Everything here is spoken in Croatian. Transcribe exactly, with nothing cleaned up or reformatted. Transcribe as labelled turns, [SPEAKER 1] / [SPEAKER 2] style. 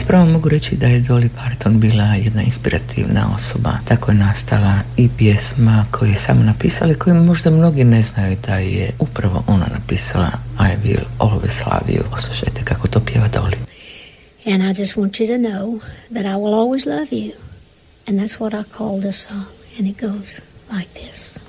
[SPEAKER 1] Ispravo mogu reći da je Dolly Parton bila jedna inspirativna osoba. Tako je nastala i pjesma koju je sama napisala i koju možda mnogi ne znaju da je upravo ona napisala I Will Always Love You. Poslušajte kako to pjeva Dolly.
[SPEAKER 2] And I just want you to know that I will always love you. And that's what I call this song. And it goes like this.